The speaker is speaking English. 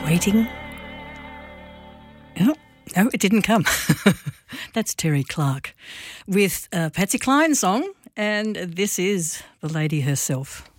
Waiting. Oh, no, it didn't come. That's Terry Clark with a Patsy Cline song, and this is the lady herself.